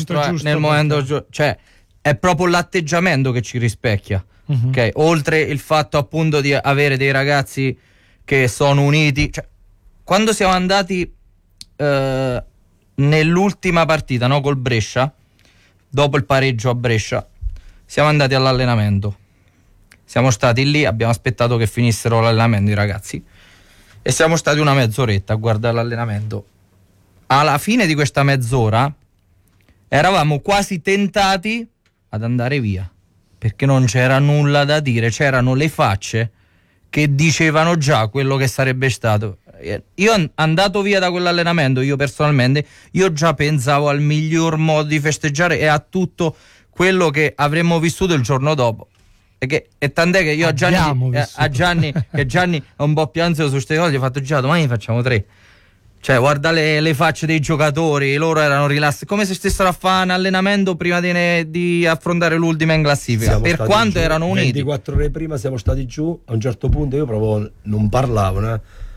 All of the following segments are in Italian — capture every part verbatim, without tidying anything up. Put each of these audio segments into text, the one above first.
nostro giusto, nel momento giusto, cioè è proprio l'atteggiamento che ci rispecchia, uh-huh. ok? Oltre il fatto appunto di avere dei ragazzi che sono uniti, cioè, quando siamo andati eh, nell'ultima partita, no, col Brescia, dopo il pareggio a Brescia, siamo andati all'allenamento, siamo stati lì, abbiamo aspettato che finissero l'allenamento i ragazzi e siamo stati una mezz'oretta a guardare l'allenamento. Alla fine di questa mezz'ora eravamo quasi tentati ad andare via, perché non c'era nulla da dire, c'erano le facce che dicevano già quello che sarebbe stato. Io andato via da quell'allenamento, io personalmente, io già pensavo al miglior modo di festeggiare e a tutto quello che avremmo vissuto il giorno dopo. E, che, e tant'è che io a Gianni, eh, a Gianni, che Gianni è un po' più ansioso su queste cose, gli ho fatto già domani facciamo tre. Cioè, guarda le, le facce dei giocatori, loro erano rilassati, come se stessero a fare un allenamento prima di, ne, di affrontare l'ultima in classifica. Siamo per quanto giù, erano uniti. ventiquattro ore prima siamo stati giù, a un certo punto io proprio non parlavo, no?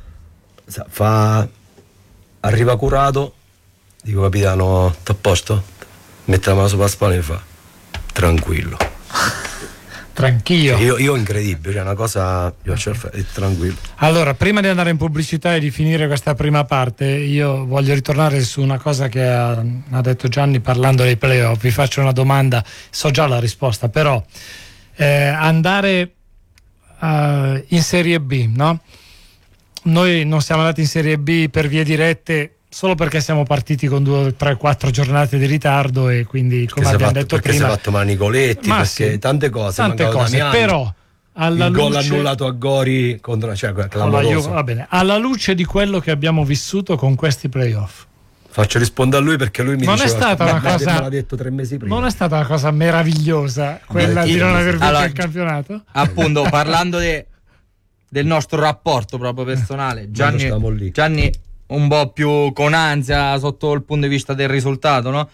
Fa, arriva Curato, dico capitano, t'è a posto? Mette la mano sopra la spalla e mi fa, tranquillo. Tranquillo. Io, io incredibile, cioè una cosa, io è tranquillo. Allora, prima di andare in pubblicità e di finire questa prima parte, io voglio ritornare su una cosa che ha, ha detto Gianni parlando dei playoff. Vi faccio una domanda, so già la risposta, però eh, andare uh, in Serie B, no? Noi non siamo andati in Serie B per vie dirette solo perché siamo partiti con due, tre, quattro giornate di ritardo e quindi perché come abbiamo fatto, detto perché prima si è fatto Manicoletti, ma perché sì, tante cose, tante cose però alla il luce, gol annullato a Gori contro, cioè, Juve, va bene, alla luce di quello che abbiamo vissuto con questi playoff, faccio rispondere a lui perché lui mi non diceva, è stata una cosa, me l'ha detto tre mesi prima. Non è stata una cosa meravigliosa quella Beh, di non aver vinto allora, il campionato? Appunto, parlando de, del nostro rapporto proprio personale, Gianni, Gianni un po' più con ansia sotto il punto di vista del risultato, no?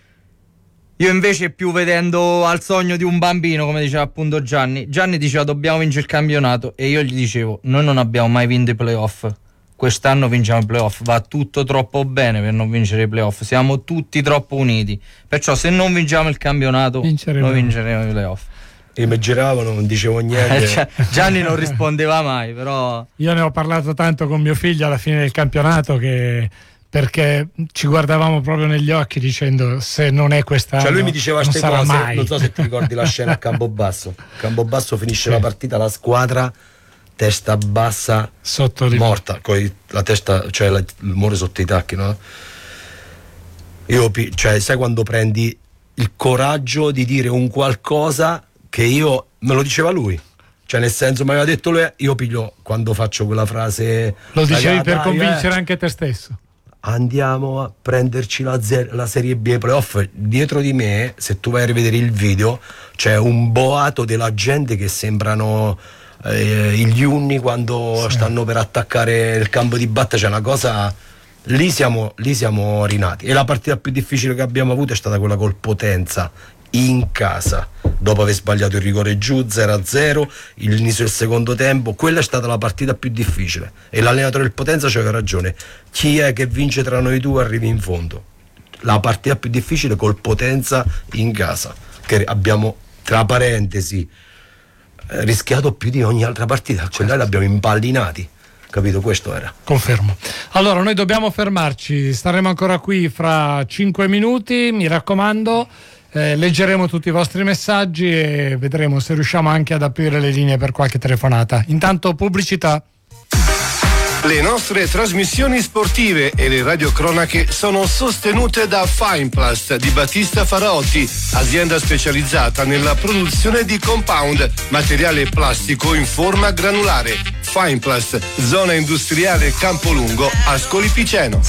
Io invece più vedendo al sogno di un bambino, come diceva appunto Gianni. Gianni diceva dobbiamo vincere il campionato e io gli dicevo noi non abbiamo mai vinto i playoff, quest'anno vinciamo i playoff, va tutto troppo bene per non vincere i playoff, siamo tutti troppo uniti, perciò se non vinciamo il campionato vinceremo. Noi vinceremo i playoff. E mi giravano, non dicevo niente. Cioè, Gianni non rispondeva mai, però io ne ho parlato tanto con mio figlio alla fine del campionato, che perché ci guardavamo proprio negli occhi dicendo se non è quest'anno, cioè lui mi diceva queste cose, mai. Non so se ti ricordi la scena a Campobasso. Campobasso finisce sì. la partita, la squadra testa bassa sotto morta, con la testa, cioè la, il muro sotto i tacchi, no? Io, cioè, sai quando prendi il coraggio di dire un qualcosa che io, me lo diceva lui, cioè nel senso mi aveva detto lui, io piglio quando faccio quella frase, lo dicevi dai, per dai, convincere eh, anche te stesso, andiamo a prenderci la, zer- la Serie B ai playoff. Dietro di me, se tu vai a rivedere il video, c'è un boato della gente che sembrano eh, gli unni quando sì. stanno per attaccare il campo di battaglia, c'è una cosa. Lì siamo, lì siamo rinati. E la partita più difficile che abbiamo avuto è stata quella col Potenza in casa, dopo aver sbagliato il rigore giù zero a zero, l'inizio del secondo tempo. Quella è stata la partita più difficile e l'allenatore del Potenza c'aveva ragione, chi è che vince tra noi due arrivi in fondo. La partita più difficile col Potenza in casa, che abbiamo tra parentesi rischiato più di ogni altra partita, certo. Quella l'abbiamo impallinati, capito? Questo era. Confermo. Allora noi dobbiamo fermarci, staremo ancora qui fra cinque minuti, mi raccomando. Eh, leggeremo tutti i vostri messaggi e vedremo se riusciamo anche ad aprire le linee per qualche telefonata. Intanto pubblicità. Le nostre trasmissioni sportive e le radiocronache sono sostenute da Fineplast di Battista Faraotti, azienda specializzata nella produzione di compound, materiale plastico in forma granulare. Fineplast, zona industriale Campolungo, Ascoli Piceno.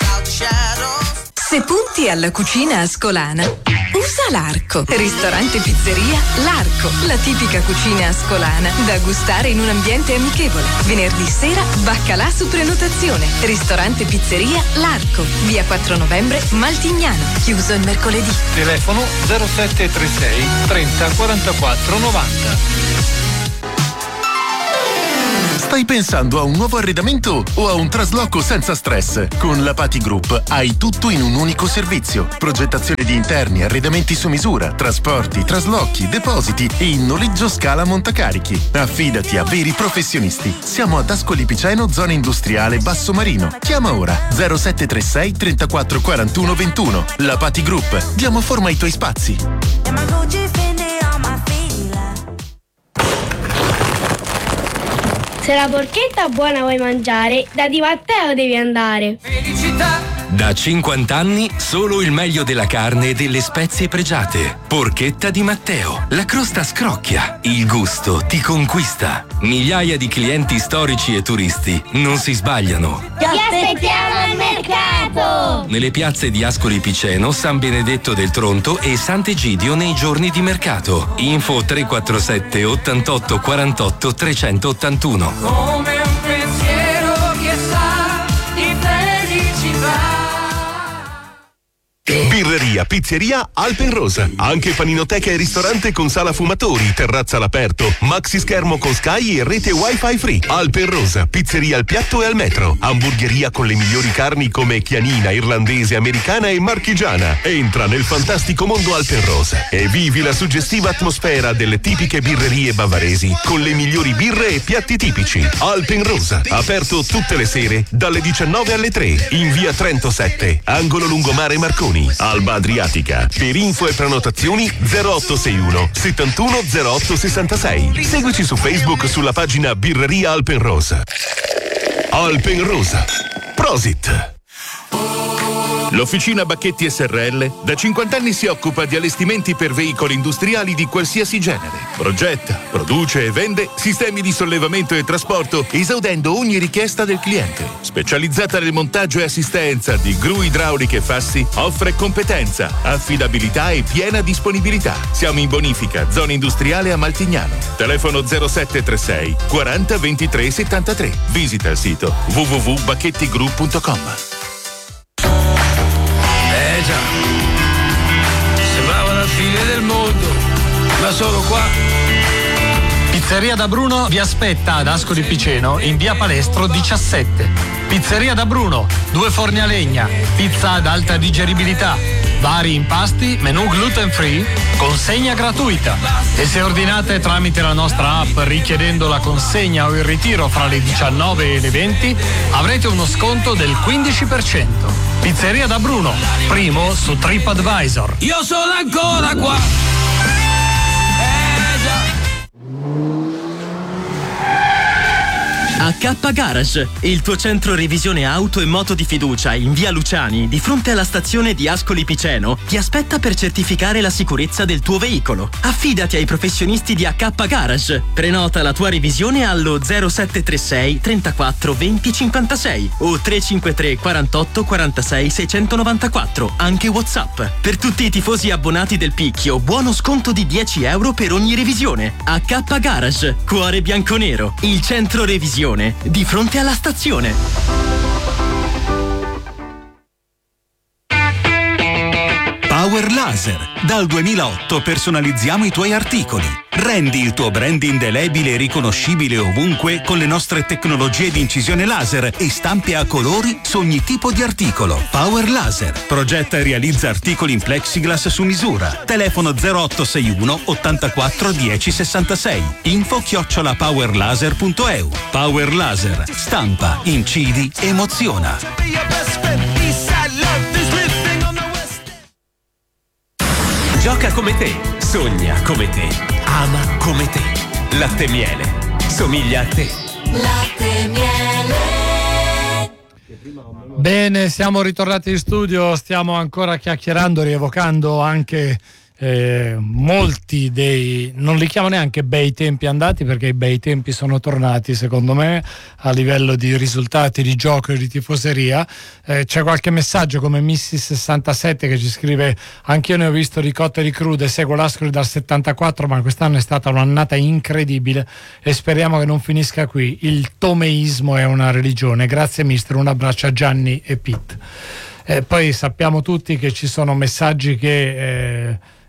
Se punti alla cucina ascolana, usa l'Arco. Ristorante Pizzeria L'Arco, la tipica cucina ascolana da gustare in un ambiente amichevole. Venerdì sera, baccalà su prenotazione. Ristorante Pizzeria L'Arco, via quattro novembre, Maltignano. Chiuso il mercoledì. Telefono zero sette tre sei trenta quarantaquattro novanta. Stai pensando a un nuovo arredamento o a un trasloco senza stress? Con la Pati Group hai tutto in un unico servizio. Progettazione di interni, arredamenti su misura, trasporti, traslochi, depositi e in noleggio scala montacarichi. Affidati a veri professionisti. Siamo ad Ascoli Piceno, zona industriale Basso Marino. Chiama ora zero sette tre sei trentaquattro quarantuno ventuno. La Pati Group. Diamo forma ai tuoi spazi. Se la porchetta buona vuoi mangiare, da Di Matteo devi andare. Felicità! Da cinquanta anni solo il meglio della carne e delle spezie pregiate. Porchetta Di Matteo. La crosta scrocchia, il gusto ti conquista. Migliaia di clienti storici e turisti non si sbagliano. Ti aspettiamo al mercato! Nelle piazze di Ascoli Piceno, San Benedetto del Tronto e Sant'Egidio nei giorni di mercato. Info tre quattro sette ottantotto quarantotto trecentottantuno. Come un pensiero che sa di felicità. Birreria, pizzeria Alpenrosa. Anche paninoteca e ristorante con sala fumatori, terrazza all'aperto, maxi schermo con Sky e rete wifi free. Alpenrosa, pizzeria al piatto e al metro. Hamburgeria con le migliori carni come chianina, irlandese, americana e marchigiana. Entra nel fantastico mondo Alpenrosa e vivi la suggestiva atmosfera delle tipiche birrerie bavaresi con le migliori birre e piatti tipici. Alpenrosa, aperto tutte le sere dalle diciannove alle tre in via Trento sette, angolo lungomare Marconi. Alba Adriatica. Per info e prenotazioni zero otto sei uno settantuno zero otto sessantasei. Seguici su Facebook sulla pagina Birreria Alpenrosa. Alpenrosa. Prosit. L'Officina Bacchetti S R L da cinquanta anni si occupa di allestimenti per veicoli industriali di qualsiasi genere. Progetta, produce e vende sistemi di sollevamento e trasporto, esaudendo ogni richiesta del cliente. Specializzata nel montaggio e assistenza di gru idrauliche e fassi, offre competenza, affidabilità e piena disponibilità. Siamo in bonifica, zona industriale a Maltignano. Telefono zero sette tre sei quaranta ventitré settantatré. Visita il sito w w w punto bacchettigru punto com. Eh già, sembrava la fine del mondo, ma sono qua. Pizzeria da Bruno vi aspetta ad Ascoli Piceno in via Palestro diciassette. Pizzeria da Bruno, due forni a legna, pizza ad alta digeribilità, vari impasti, menù gluten free, consegna gratuita. E se ordinate tramite la nostra app richiedendo la consegna o il ritiro fra le diciannove e le venti, avrete uno sconto del quindici per cento. Pizzeria da Bruno, primo su TripAdvisor. Io sono ancora qua. A K Garage, il tuo centro revisione auto e moto di fiducia in via Luciani, di fronte alla stazione di Ascoli Piceno, ti aspetta per certificare la sicurezza del tuo veicolo. Affidati ai professionisti di A K Garage. Prenota la tua revisione allo zero sette tre sei trentaquattro venti cinquantasei o tre cinque tre quarantotto quarantasei seicentonovantaquattro, anche WhatsApp. Per tutti i tifosi abbonati del Picchio, buono sconto di dieci euro per ogni revisione. A K Garage, cuore bianconero, il centro revisione di fronte alla stazione. Power Laser. Dal duemilaotto personalizziamo i tuoi articoli. Rendi il tuo brand indelebile e riconoscibile ovunque con le nostre tecnologie di incisione laser e stampe a colori su ogni tipo di articolo. Power Laser. Progetta e realizza articoli in plexiglass su misura. Telefono zero otto sei uno ottantaquattro dieci sessantasei. Info chiocciola powerlaser punto e u. Power Laser. Stampa, incidi, emoziona. Gioca come te, sogna come te, ama come te. Latte Miele, somiglia a te. Latte Miele. Bene, siamo ritornati in studio, stiamo ancora chiacchierando, rievocando anche eh, molti dei, non li chiamo neanche bei tempi andati, perché i bei tempi sono tornati secondo me a livello di risultati di gioco e di tifoseria. Eh, c'è qualche messaggio come Missi sessantasette che ci scrive: anch'io ne ho visto di cotte e di crude, seguo l'Ascoli dal settantaquattro, ma quest'anno è stata un'annata incredibile e speriamo che non finisca qui. Il tomeismo è una religione. Grazie mister, un abbraccio a Gianni e Pete. Eh, poi sappiamo tutti che ci sono messaggi che eh,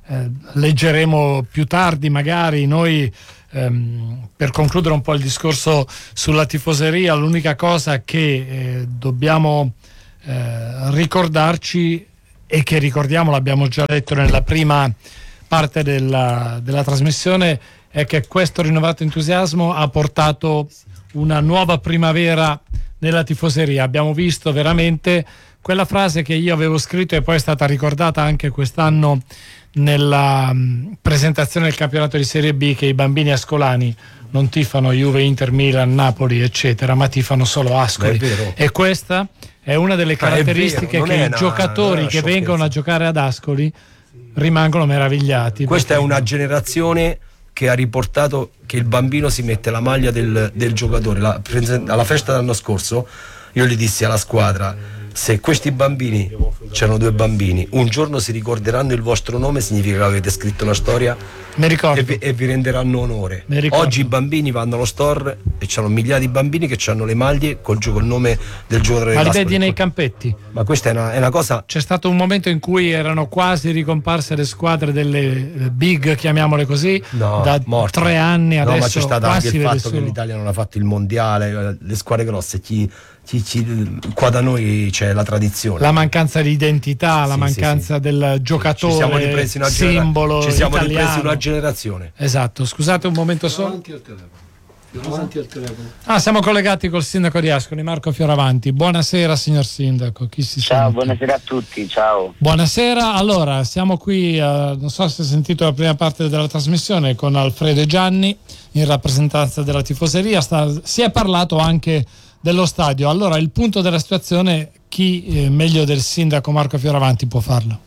eh, leggeremo più tardi magari. Noi ehm, per concludere un po' il discorso sulla tifoseria, l'unica cosa che eh, dobbiamo eh, ricordarci e che ricordiamo, l'abbiamo già detto nella prima parte della, della trasmissione, è che questo rinnovato entusiasmo ha portato una nuova primavera nella tifoseria. Abbiamo visto veramente quella frase che io avevo scritto e poi è stata ricordata anche quest'anno nella um, presentazione del campionato di Serie B, che i bambini ascolani non tifano Juve, Inter, Milan, Napoli eccetera, ma tifano solo Ascoli. E questa è una delle caratteristiche che i giocatori che vengono a giocare ad Ascoli rimangono meravigliati. Questa è una generazione che ha riportato che il bambino si mette la maglia del, del giocatore. La, alla festa dell'anno scorso io gli dissi alla squadra: se questi bambini, c'erano due bambini, un giorno si ricorderanno il vostro nome, significa che avete scritto la storia e vi, e vi renderanno onore. Oggi i bambini vanno allo store e c'hanno migliaia di bambini che hanno le maglie col, col nome del giocatore. Ma li vedi nei campetti? Ma questa è una, è una cosa. C'è stato un momento in cui erano quasi ricomparse le squadre delle big, chiamiamole così, no, da morte. tre anni adesso. No, ma c'è stato anche il fatto solo che l'Italia non ha fatto il mondiale, le squadre grosse, chi, chi, chi, qua da noi c'è la tradizione, la mancanza di identità, la sì, mancanza sì, sì. del giocatore, ci siamo ripresi una simbolo ci siamo italiano. ripresi una generazione. Esatto, scusate un momento solo. Avanti al telefono. Avanti al telefono. Ah, siamo collegati col sindaco di Ascoli, Marco Fioravanti. Buonasera signor sindaco. Chi si ciao, sente? Buonasera a tutti, ciao. Buonasera, allora siamo qui, eh, non so se hai sentito la prima parte della trasmissione, con Alfredo e Gianni in rappresentanza della tifoseria. Sta, si è parlato anche dello stadio. Allora, il punto della situazione, chi eh, meglio del sindaco Marco Fioravanti può farlo?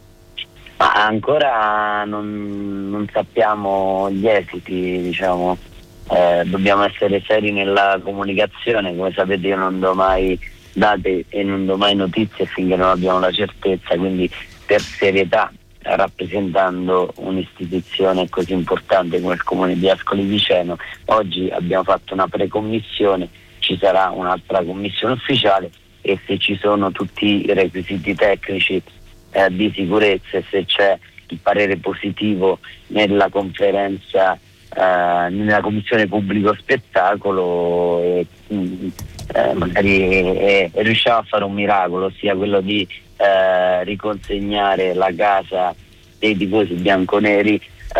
Ma ancora non, non sappiamo gli esiti, diciamo. Eh, dobbiamo essere seri nella comunicazione. Come sapete, io non do mai date e non do mai notizie finché non abbiamo la certezza, quindi per serietà, rappresentando un'istituzione così importante come il comune di Ascoli Piceno, oggi abbiamo fatto una precommissione, ci sarà un'altra commissione ufficiale e se ci sono tutti i requisiti tecnici eh, di sicurezza e se c'è il parere positivo nella conferenza, eh, nella commissione pubblico spettacolo, e, eh, magari eh, riusciamo a fare un miracolo, ossia quello di eh, riconsegnare la casa dei tifosi bianconeri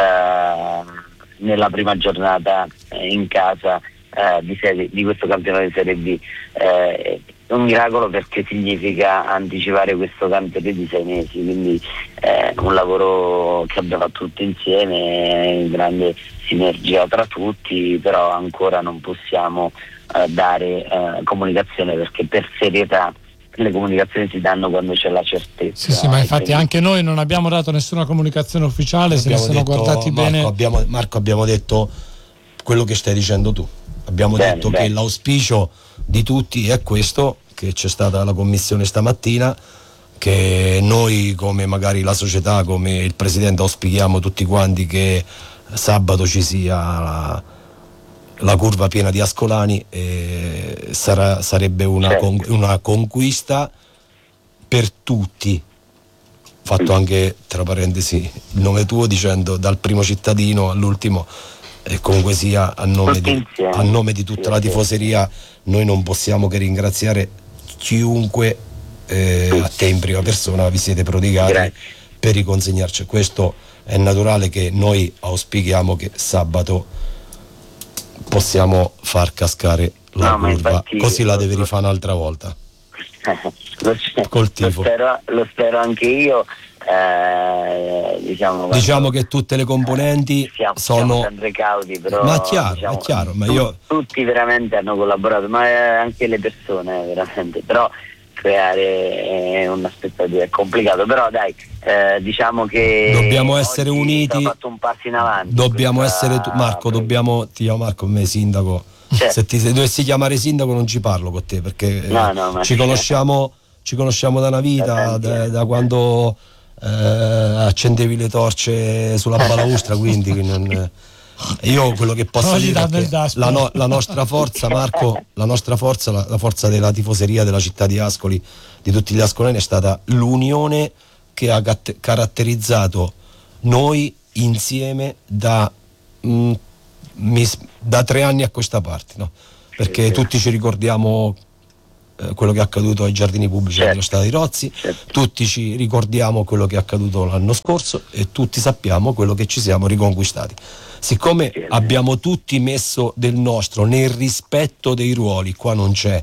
eh, nella prima giornata eh, in casa eh, di, serie, di questo campionato di Serie B. Eh, è un miracolo perché significa anticipare questo campionato di sei mesi, quindi è eh, un lavoro che abbiamo fatto tutti insieme, in grande sinergia tra tutti, però ancora non possiamo eh, dare eh, comunicazione, perché per serietà le comunicazioni si danno quando c'è la certezza. Sì, sì, ma infatti quindi anche noi non abbiamo dato nessuna comunicazione ufficiale, se ne sono detto, guardati Marco, bene. Abbiamo, Marco, abbiamo detto quello che stai dicendo tu. Abbiamo bene, detto bene. che l'auspicio di tutti è questo, che c'è stata la commissione stamattina, che noi come magari la società, come il presidente, auspichiamo tutti quanti che sabato ci sia la, la curva piena di ascolani, e sarà, sarebbe una, certo. con, una conquista per tutti. Fatto anche tra parentesi il nome tuo, dicendo dal primo cittadino all'ultimo, e comunque sia a nome, di, a nome di tutta la tifoseria, noi non possiamo che ringraziare chiunque eh, a te in prima persona vi siete prodigati Grazie. per riconsegnarci. Questo è naturale, che noi auspichiamo che sabato possiamo far cascare la no, curva, infatti, così la devi rifare un'altra volta. lo, Col tifo. Lo spero, lo spero anche io. Eh, diciamo, diciamo che tutte le componenti siamo, sono siamo sempre cauti, però ma è chiaro, diciamo, è chiaro, ma tu, io tutti veramente hanno collaborato, ma anche le persone veramente, però creare un'aspettativa è complicato, però dai, eh, diciamo che dobbiamo essere uniti, abbiamo fatto un passo in avanti, dobbiamo questa... essere tu, Marco, dobbiamo, ti chiamo Marco, me sindaco, certo. se ti se dovessi chiamare sindaco non ci parlo con te, perché no, no, ci conosciamo ci conosciamo da una vita, da, da quando eh, accendevi le torce sulla balaustra, quindi non, io quello che posso dire è che la, no, la nostra forza, Marco, la nostra forza, la, la forza della tifoseria della città di Ascoli, di tutti gli ascolani, è stata l'unione che ha caratterizzato noi insieme da, mh, mis, da tre anni a questa parte, no? Perché tutti ci ricordiamo eh, quello che è accaduto ai giardini pubblici certo. dello Stato di Rozzi, certo. tutti ci ricordiamo quello che è accaduto l'anno scorso e tutti sappiamo quello che ci siamo riconquistati. Siccome certo. abbiamo tutti messo del nostro nel rispetto dei ruoli, qua non c'è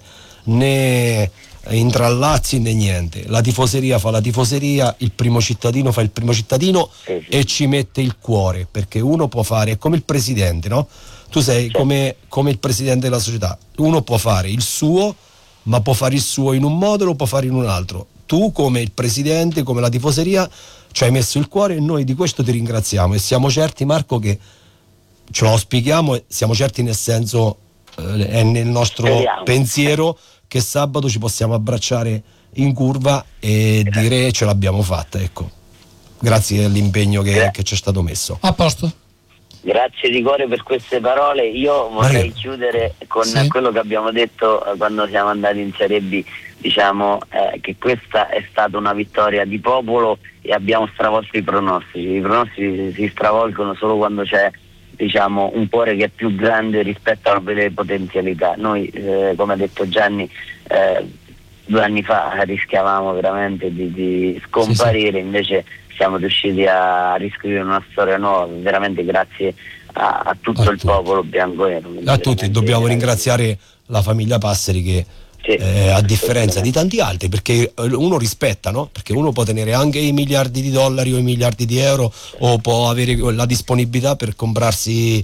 né intrallazzi né niente, la tifoseria fa la tifoseria, il primo cittadino fa il primo cittadino sì, sì. e ci mette il cuore, perché uno può fare, è come il presidente, no? Tu sei certo. come, come il presidente della società, uno può fare il suo, ma può fare il suo in un modo, lo può fare in un altro. Tu come il presidente, come la tifoseria, ci hai messo il cuore e noi di questo ti ringraziamo e siamo certi, Marco, che ce lo auspichiamo e siamo certi nel senso eh, è nel nostro Speriamo. pensiero che sabato ci possiamo abbracciare in curva e Grazie. dire ce l'abbiamo fatta, ecco. Grazie all'impegno che, che ci è stato messo. A posto. Grazie di cuore per queste parole. Io vorrei Maria. chiudere con sì. quello che abbiamo detto eh, quando siamo andati in Serie B, diciamo eh, che questa è stata una vittoria di popolo e abbiamo stravolto i pronostici. I pronostici si stravolgono solo quando c'è, diciamo, un cuore che è più grande rispetto alle potenzialità. Noi eh, come ha detto Gianni eh, due anni fa rischiavamo veramente di, di scomparire, sì, sì. invece siamo riusciti a riscrivere una storia nuova, veramente grazie a, a tutto a il tutti. popolo bianco-nero. A tutti, dobbiamo ringraziare la famiglia Passeri che sì, eh, a differenza di tanti altri, perché uno rispetta, no? Perché uno può tenere anche i miliardi di dollari o i miliardi di euro sì. o può avere la disponibilità per comprarsi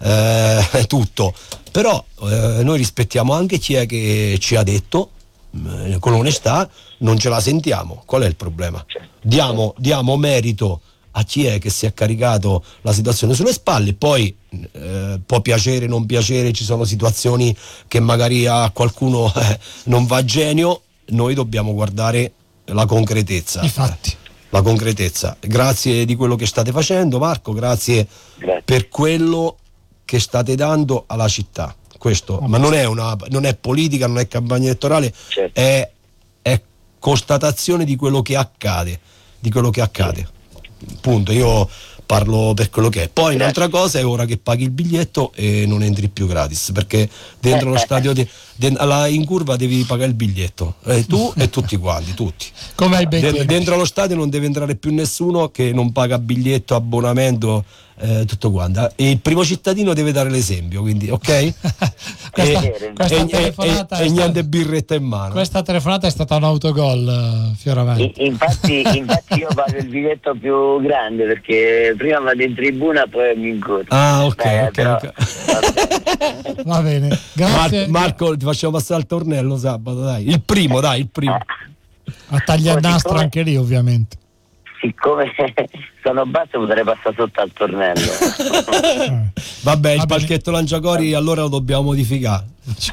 eh, tutto, però eh, noi rispettiamo anche chi è che ci ha detto eh, con onestà non ce la sentiamo. Qual è il problema? Diamo, diamo merito a chi è che si è caricato la situazione sulle spalle, poi eh, può piacere, non piacere, ci sono situazioni che magari a qualcuno eh, non va genio, noi dobbiamo guardare la concretezza. I fatti. La concretezza. Grazie di quello che state facendo, Marco, grazie, grazie. per quello che state dando alla città. Questo, oh, ma non è, una, non è politica, non è campagna elettorale, certo. è, è constatazione di quello che accade, di quello che accade. Punto, io parlo per quello che è. Poi un'altra cosa è ora che paghi il biglietto e non entri più gratis, perché dentro lo stadio di, de, alla, in curva devi pagare il biglietto, eh, tu e tutti quanti, tutti. Come ai de, dentro lo stadio non deve entrare più nessuno che non paga biglietto, abbonamento, eh, tutto quanto. E il primo cittadino deve dare l'esempio, quindi ok? questa, e, questa e, telefonata e, e niente birretta in mano. Questa telefonata è stata un autogol, Fioravanti. Infatti, infatti io pago il biglietto più grande perché prima vado in tribuna, poi mi incontro. Ah, ok, eh, ok, però, okay. Va bene. Grazie. Mar- Marco, ti facciamo passare al tornello sabato, dai. Il primo, dai, il primo. A tagliandastro anche lì, ovviamente. Siccome sono basso potrei passare sotto al tornello. Vabbè, il palchetto Lanciacori allora lo dobbiamo modificare.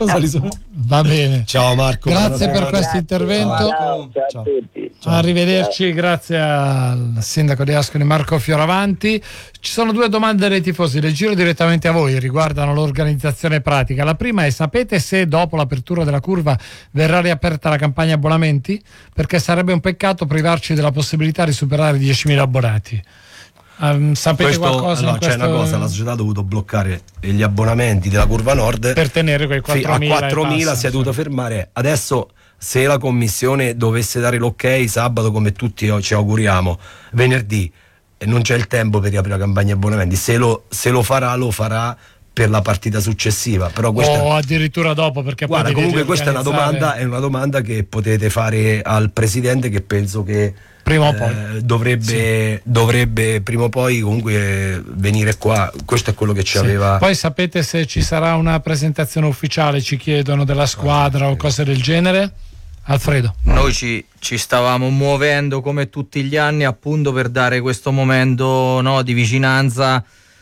Va bene. Ciò Marco. Grazie per questo intervento. Ciao, ciao, ciao a tutti. Ciao. Arrivederci, grazie al sindaco di Ascoli Marco Fioravanti. Ci sono due domande dei tifosi, le giro direttamente a voi, riguardano l'organizzazione pratica. La prima è: sapete se dopo l'apertura della curva verrà riaperta la campagna abbonamenti? Perché sarebbe un peccato privarci della possibilità di superare i diecimila abbonati. Um, sapete questo, qualcosa? No, in c'è questo... una cosa, la società ha dovuto bloccare gli abbonamenti della curva nord per tenere quei quattromila, a quattromila si è dovuto fermare. Adesso, se la commissione dovesse dare l'ok sabato, come tutti ci auguriamo, venerdì, non c'è il tempo per riaprire la campagna abbonamenti. Se lo, se lo farà, lo farà per la partita successiva, però questa... o addirittura dopo, perché guarda, poi comunque questa è una domanda, è una domanda che potete fare al presidente, che penso che prima o poi eh, dovrebbe, sì. dovrebbe prima o poi comunque venire qua. Questo è quello che ci sì. aveva. Poi sapete se ci sarà una presentazione ufficiale, ci chiedono, della squadra ah, o cose del genere? Alfredo. Noi ci, ci stavamo muovendo come tutti gli anni, appunto per dare questo momento, no, di vicinanza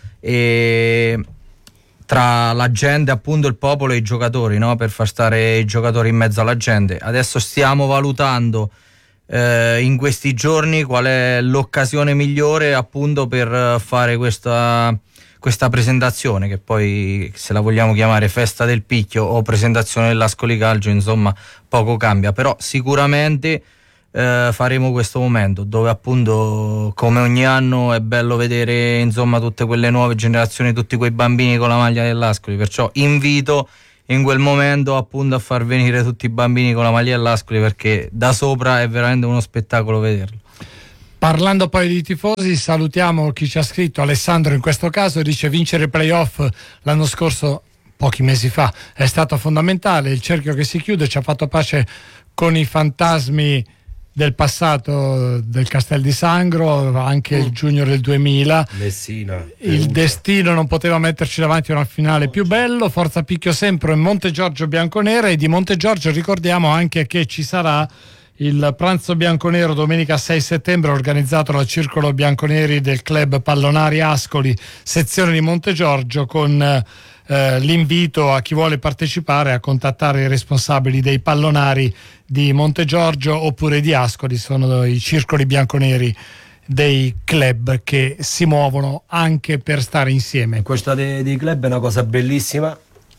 e tra la gente, appunto il popolo e i giocatori, no? Per far stare i giocatori in mezzo alla gente. Adesso stiamo valutando eh, in questi giorni qual è l'occasione migliore, appunto, per fare questa, questa presentazione, che poi, se la vogliamo chiamare festa del picchio o presentazione dell'Ascoli Calcio, insomma poco cambia, però sicuramente eh, faremo questo momento dove appunto come ogni anno è bello vedere insomma tutte quelle nuove generazioni, tutti quei bambini con la maglia dell'Ascoli, perciò invito in quel momento appunto a far venire tutti i bambini con la maglia dell'Ascoli, perché da sopra è veramente uno spettacolo vederlo. Parlando poi di tifosi, salutiamo chi ci ha scritto, Alessandro in questo caso, dice: vincere i playoff l'anno scorso, pochi mesi fa, è stato fondamentale, il cerchio che si chiude ci ha fatto pace con i fantasmi del passato del Castel di Sangro, anche il giugno del duemila. Messina. Il destino non poteva metterci davanti a una finale più bello, forza picchio sempre in Montegiorgio bianconera, e di Montegiorgio ricordiamo anche che ci sarà il pranzo bianconero domenica sei settembre organizzato dal Circolo Bianconeri del Club Pallonari Ascoli, sezione di Montegiorgio, con eh, l'invito a chi vuole partecipare a contattare i responsabili dei Pallonari di Montegiorgio oppure di Ascoli. Sono i circoli bianconeri dei club che si muovono anche per stare insieme. Questa dei, dei club è una cosa bellissima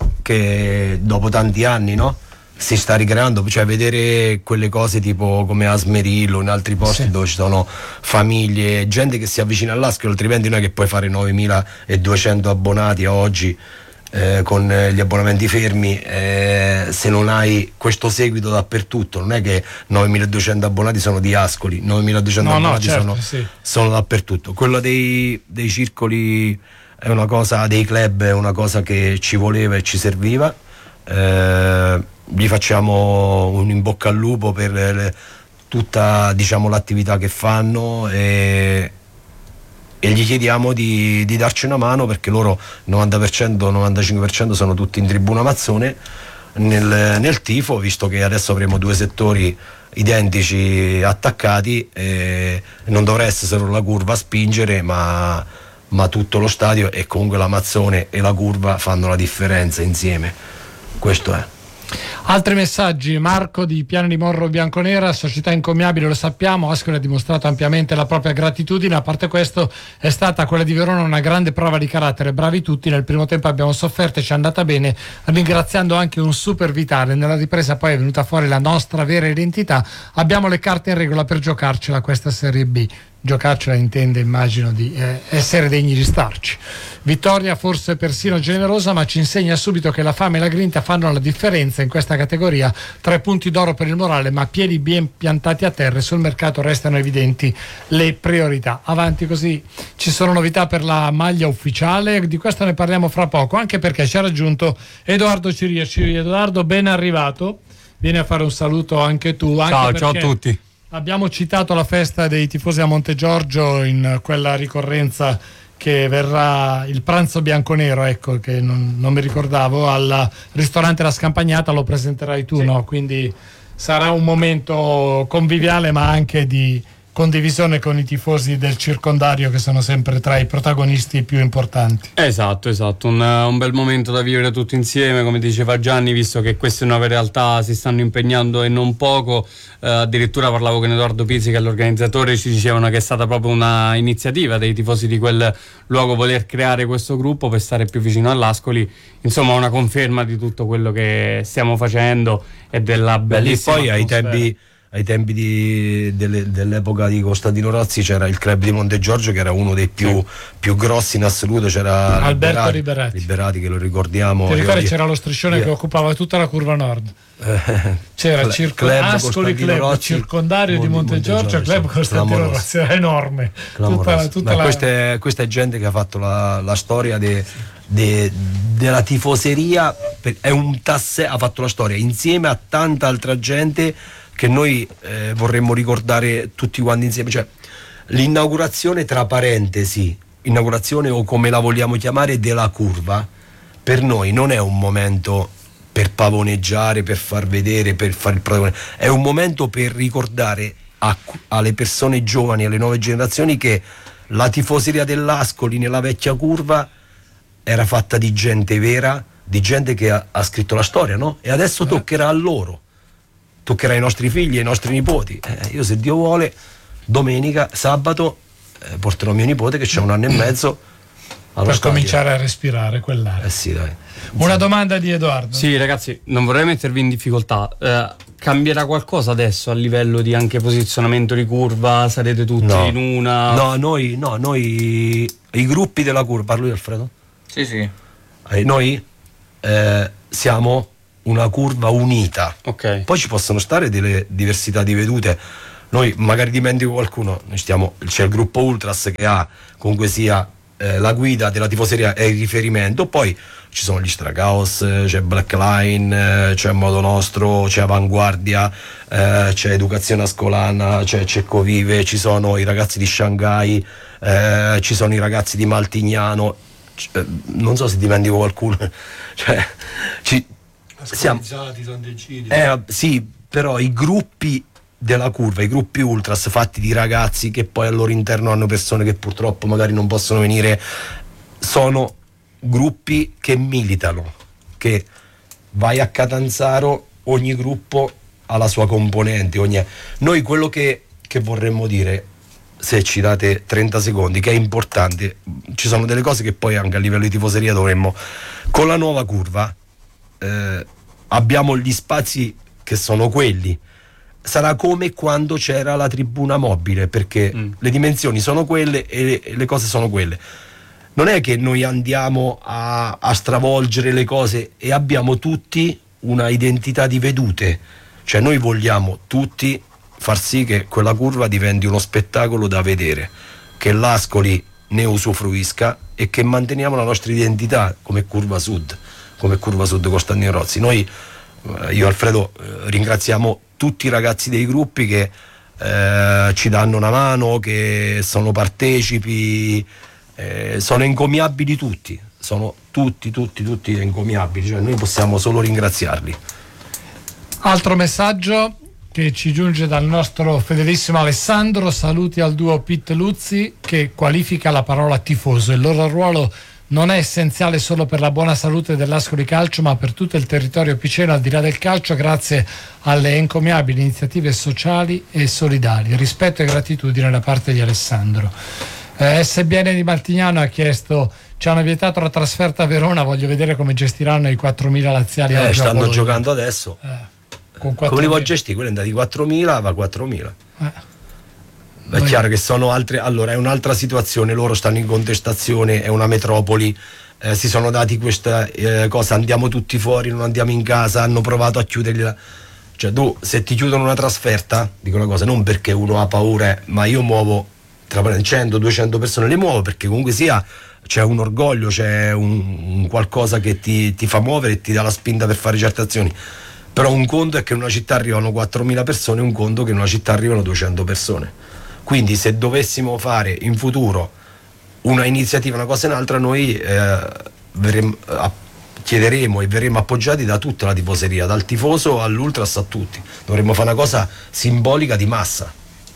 che dopo tanti anni, no? Si sta ricreando, cioè vedere quelle cose tipo come a Smerillo, in altri posti, sì, dove ci sono famiglie, gente che si avvicina all'Ascoli, altrimenti non è che puoi fare novemiladuecento abbonati a oggi eh, con gli abbonamenti fermi eh, se non hai questo seguito dappertutto. Non è che novemiladuecento abbonati sono di Ascoli, novemiladuecento no, abbonati no, certo, sono, sì, sono dappertutto. Quello dei, dei circoli è una cosa, dei club è una cosa che ci voleva e ci serviva. Eh, gli facciamo un in bocca al lupo per le, tutta, diciamo, l'attività che fanno, e, e gli chiediamo di, di darci una mano, perché loro novanta per cento novantacinque per cento sono tutti in tribuna Mazzone nel, nel tifo, visto che adesso avremo due settori identici attaccati, e non dovrà essere solo la curva a spingere, ma, ma tutto lo stadio, e comunque la Mazzone e la curva fanno la differenza insieme. Questo è. Altri messaggi. Marco di Piano di Morro Bianconera: società incommiabile, lo sappiamo, Ascoli ha dimostrato ampiamente la propria gratitudine, a parte questo è stata quella di Verona una grande prova di carattere, bravi tutti, nel primo tempo abbiamo sofferto e ci è andata bene, ringraziando anche un super Vitale, nella ripresa poi è venuta fuori la nostra vera identità, abbiamo le carte in regola per giocarcela questa Serie B. Giocarcela intende, immagino, di eh, essere degni di starci. Vittoria forse persino generosa, ma ci insegna subito che la fame e la grinta fanno la differenza in questa categoria. Tre punti d'oro per il morale, ma piedi ben piantati a terra, e sul mercato restano evidenti le priorità. Avanti così. Ci sono novità per la maglia ufficiale, di questo ne parliamo fra poco, anche perché ci ha raggiunto Edoardo Ciriaci. Edoardo, ben arrivato, vieni a fare un saluto anche tu. Anche ciao, ciao a tutti. Abbiamo citato la festa dei tifosi a Montegiorgio in quella ricorrenza che verrà, il pranzo bianconero, ecco, che non, non mi ricordavo, al ristorante La Scampagnata, lo presenterai tu, sì, no? Quindi sarà un momento conviviale, ma anche di condivisione con i tifosi del circondario, che sono sempre tra i protagonisti più importanti. Esatto, esatto, un, un bel momento da vivere tutti insieme, come diceva Gianni, visto che queste nuove realtà si stanno impegnando e non poco. Eh, addirittura parlavo con Edoardo Pizzi, che è l'organizzatore, ci dicevano che è stata proprio una iniziativa dei tifosi di quel luogo voler creare questo gruppo per stare più vicino all'Ascoli, insomma una conferma di tutto quello che stiamo facendo e della bellissima. Beh, lì poi ai tempi ai tempi di, delle, dell'epoca di Costantino Rozzi c'era il club di Montegiorgio, che era uno dei più, sì, più grossi in assoluto, c'era Alberto Liberati, Liberati. Liberati che lo ricordiamo. Ti ricordi, c'era lo striscione, via, che occupava tutta la curva nord, c'era il circo, Ascoli Club Rozzi, circondario di Montegiorgio, Club Costantino Rozzi, era enorme, tutta, tutta Ma la... questa, è, questa è gente che ha fatto la, la storia de, de, della tifoseria, è un tasse, ha fatto la storia insieme a tanta altra gente che noi eh, vorremmo ricordare tutti quanti insieme. Cioè, l'inaugurazione, tra parentesi, inaugurazione o come la vogliamo chiamare, della curva, per noi non è un momento per pavoneggiare, per far vedere, per fare il protagonista, è un momento per ricordare a, alle persone giovani, alle nuove generazioni, che la tifoseria dell'Ascoli nella vecchia curva era fatta di gente vera, di gente che ha, ha scritto la storia, no? E adesso toccherà a loro, toccherà ai nostri figli, ai nostri nipoti. Eh, io, se Dio vuole, domenica, sabato, eh, porterò mio nipote che c'ha un anno e mezzo allo per stadio, cominciare a respirare quell'aria. Eh sì, dai. Una domanda di Edoardo. Sì, ragazzi, non vorrei mettervi in difficoltà. Eh, cambierà qualcosa adesso a livello di anche posizionamento di curva? Sarete tutti no. in una? No, noi, no, noi i gruppi della curva, parlo io Alfredo? Sì, sì. Eh, noi eh, siamo una curva unita. Ok. Poi ci possono stare delle diversità di vedute. Noi magari dimentico qualcuno, noi stiamo, c'è il gruppo Ultras che ha comunque sia eh, la guida della tifoseria e il riferimento, poi ci sono gli Stragaos, c'è Blackline, c'è Modo Nostro, c'è Avanguardia, eh, c'è Educazione Ascolana, c'è Cecco Vive, ci sono i ragazzi di Shanghai, eh, ci sono i ragazzi di Maltignano, c- non so se dimentico qualcuno, cioè ci, siamo, eh, sì, però i gruppi della curva, i gruppi Ultras fatti di ragazzi che poi al loro interno hanno persone che purtroppo magari non possono venire, sono gruppi che militano, che vai a Catanzaro, ogni gruppo ha la sua componente, ogni... noi quello che, che vorremmo dire, se ci date trenta secondi, che è importante, ci sono delle cose che poi anche a livello di tifoseria dovremmo, con la nuova curva eh, abbiamo gli spazi che sono quelli, sarà come quando c'era la tribuna mobile, perché mm. le dimensioni sono quelle e le, e le cose sono quelle. Non è che noi andiamo a, a stravolgere le cose, e abbiamo tutti una identità di vedute, cioè noi vogliamo tutti far sì che quella curva diventi uno spettacolo da vedere, che l'Ascoli ne usufruisca e che manteniamo la nostra identità come Curva Sud, come Curva Sud Costantino Rozzi. Noi, io e Alfredo, ringraziamo tutti i ragazzi dei gruppi che eh, ci danno una mano, che sono partecipi, eh, sono encomiabili tutti, sono tutti, tutti, tutti encomiabili, cioè noi possiamo solo ringraziarli. Altro messaggio che ci giunge dal nostro fedelissimo Alessandro: saluti al duo Pitt Luzzi, che qualifica la parola tifoso. Il loro ruolo non è essenziale solo per la buona salute dell'Ascoli Calcio, ma per tutto il territorio piceno al di là del calcio, grazie alle encomiabili iniziative sociali e solidali. Rispetto e gratitudine da parte di Alessandro. eh, S B N di Maltignano ha chiesto: ci hanno vietato la trasferta a Verona, voglio vedere come gestiranno i quattromila laziali. Eh, oggi stanno giocando adesso. Eh, con come li vuoi gestire? Quelli andati quattromila, va quattromila. Eh. È chiaro che sono altre, allora è un'altra situazione, loro stanno in contestazione, è una metropoli, eh, si sono dati questa eh, cosa, andiamo tutti fuori, non andiamo in casa, hanno provato a chiuderla. Cioè tu, se ti chiudono una trasferta, dico una cosa, non perché uno ha paura, ma io muovo tra cento duecento persone, le muovo perché comunque sia c'è un orgoglio, c'è un, un qualcosa che ti, ti fa muovere e ti dà la spinta per fare certe azioni. Però un conto è che in una città arrivano quattromila persone, un conto è che in una città arrivano duecento persone. Quindi se dovessimo fare in futuro una iniziativa, una cosa e un'altra, noi eh, verremo, a, chiederemo e verremo appoggiati da tutta la tifoseria, dal tifoso all'ultras, a tutti. Dovremmo fare una cosa simbolica di massa,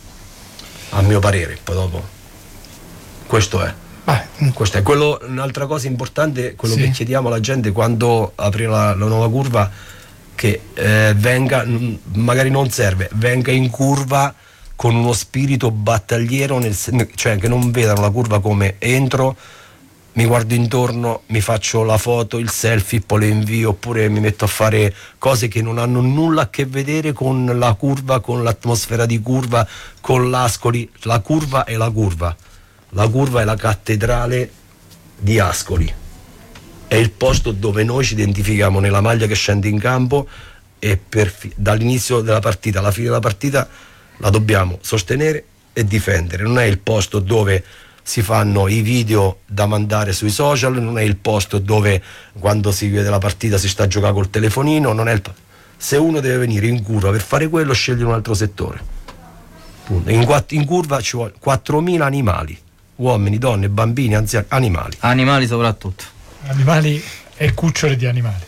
a mio parere. Poi dopo questo è. Questo è quello, un'altra cosa importante, quello sì. che chiediamo alla gente quando aprirà la, la nuova curva, che eh, venga, magari non serve, venga in curva con uno spirito battagliero, nel, cioè che non vedano la curva come entro, mi guardo intorno, mi faccio la foto, il selfie, poi le invio, oppure mi metto a fare cose che non hanno nulla a che vedere con la curva, con l'atmosfera di curva, con l'Ascoli. La curva è la curva, la curva è la cattedrale di Ascoli, è il posto dove noi ci identifichiamo nella maglia che scende in campo, e per, dall'inizio della partita alla fine della partita la dobbiamo sostenere e difendere. Non è il posto dove si fanno i video da mandare sui social, non è il posto dove quando si vede la partita si sta a giocare col telefonino, non è il... Se uno deve venire in curva per fare quello, sceglie un altro settore. In, in curva ci vuole quattromila animali, uomini, donne, bambini, anziani, animali. Animali soprattutto. Animali e cuccioli di animali.